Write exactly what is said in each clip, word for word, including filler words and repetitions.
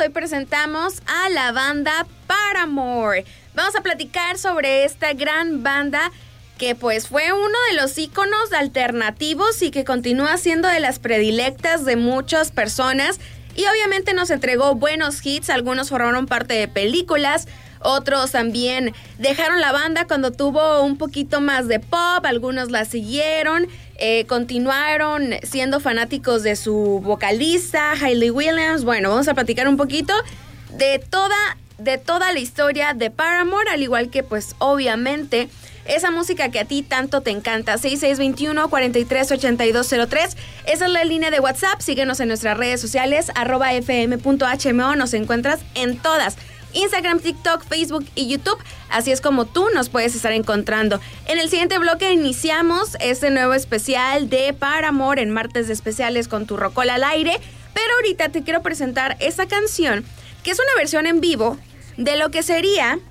hoy presentamos a la banda Paramore. Vamos a platicar sobre esta gran banda que pues fue uno de los íconos alternativos y que continúa siendo de las predilectas de muchas personas. Y obviamente nos entregó buenos hits, algunos formaron parte de películas, otros también dejaron la banda cuando tuvo un poquito más de pop, algunos la siguieron, eh, continuaron siendo fanáticos de su vocalista, Hayley Williams. Bueno, vamos a platicar un poquito de toda, de toda la historia de Paramore, al igual que pues obviamente esa música que a ti tanto te encanta. Seis seis dos uno, cuatro tres ocho dos cero tres. Esa es la línea de WhatsApp. Síguenos en nuestras redes sociales, arroba fm.hmo. Nos encuentras en todas: Instagram, TikTok, Facebook y YouTube. Así es como tú nos puedes estar encontrando. En el siguiente bloque iniciamos este nuevo especial de Paramore en Martes de Especiales con tu Rocola al aire. Pero ahorita te quiero presentar esta canción, que es una versión en vivo de lo que sería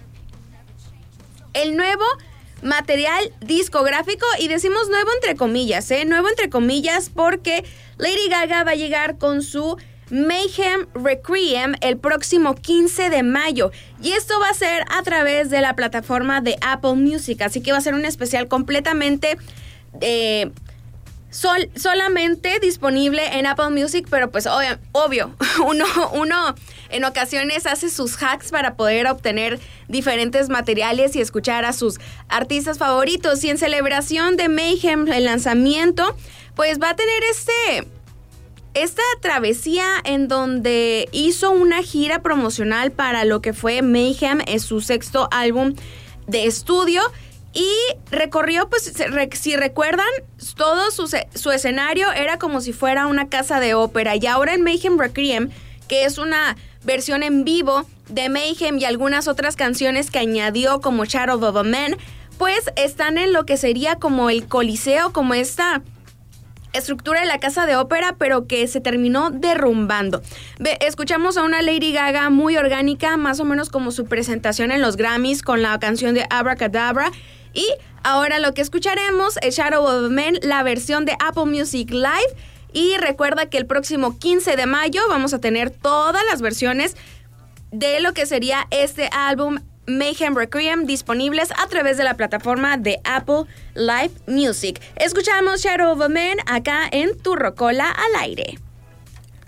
el nuevo material discográfico, y decimos nuevo entre comillas, ¿eh? Nuevo entre comillas porque Lady Gaga va a llegar con su Mayhem Requiem el próximo quince de mayo, y esto va a ser a través de la plataforma de Apple Music, así que va a ser un especial completamente eh, sol, solamente disponible en Apple Music, pero pues obvio, obvio uno, uno en ocasiones hace sus hacks para poder obtener diferentes materiales y escuchar a sus artistas favoritos. Y en celebración de Mayhem, el lanzamiento, pues va a tener este, esta travesía en donde hizo una gira promocional para lo que fue Mayhem, es su sexto álbum de estudio. Y recorrió, pues, si recuerdan, todo su, su escenario era como si fuera una casa de ópera. Y ahora en Mayhem Requiem, que es una versión en vivo de Mayhem y algunas otras canciones que añadió como Shadow of a Man, pues están en lo que sería como el coliseo, como esta estructura de la casa de ópera, pero que se terminó derrumbando. Ve, escuchamos a una Lady Gaga muy orgánica, más o menos como su presentación en los Grammys con la canción de Abracadabra. Y ahora lo que escucharemos es Shadow of a Man, la versión de Apple Music Live. Y recuerda que el próximo quince de mayo vamos a tener todas las versiones de lo que sería este álbum Mayhem Requiem disponibles a través de la plataforma de Apple Live Music. Escuchamos Shadow of a Man acá en Tu Rocola al aire.